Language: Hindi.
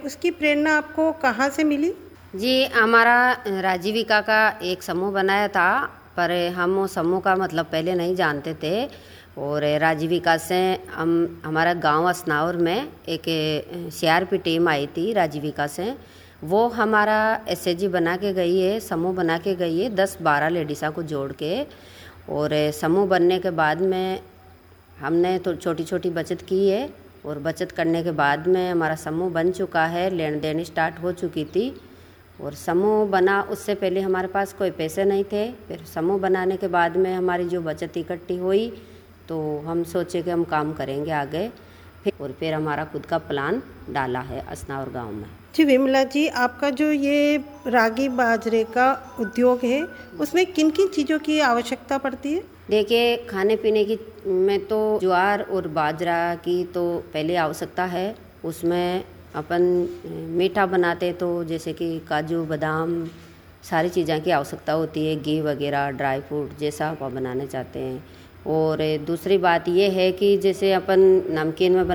उसकी प्रेरणा आपको कहाँ से मिली? जी, हमारा राजीविका का एक समूह बनाया था, पर हम वो समूह का मतलब पहले नहीं जानते थे। और राजीविका से हमारा गांव असनावर में एक सीआरपी टीम आई थी राजीविका से। वो हमारा एसएचजी बना के गई है, समूह बना के गई है 10-12 लेडीज़ा को जोड़ के। और समूह बनने के बाद में हमने तो छोटी छोटी बचत की है, और बचत करने के बाद में हमारा समूह बन चुका है, लेन देन स्टार्ट हो चुकी थी। और समूह बना, उससे पहले हमारे पास कोई पैसे नहीं थे। फिर समूह बनाने के बाद में हमारी जो बचत इकट्ठी हुई, तो हम सोचे कि हम काम करेंगे आगे। फिर हमारा खुद का प्लान डाला है असनावर गांव में। जी विमला जी, आपका जो ये रागी बाजरे का उद्योग है, उसमें किन किन चीज़ों की आवश्यकता पड़ती है? देखिए, खाने पीने की में तो ज्वार और बाजरा की तो पहले आवश्यकता है। उसमें अपन मीठा बनाते तो जैसे कि काजू बादाम सारी चीज़ों की आवश्यकता होती है, घी वगैरह, ड्राई फ्रूट जैसा आप बनाना चाहते हैं। और दूसरी बात ये है कि जैसे अपन नमकीन में